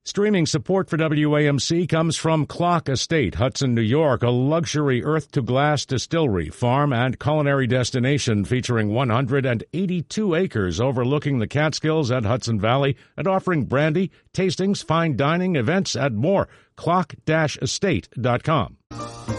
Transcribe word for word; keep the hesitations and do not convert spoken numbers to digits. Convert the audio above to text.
Streaming support for W A M C comes from Clock Estate, Hudson, New York, a luxury earth-to-glass distillery, farm, and culinary destination featuring one hundred eighty-two acres overlooking the Catskills and Hudson Valley and offering brandy, tastings, fine dining, events, and more. clock estate dot com.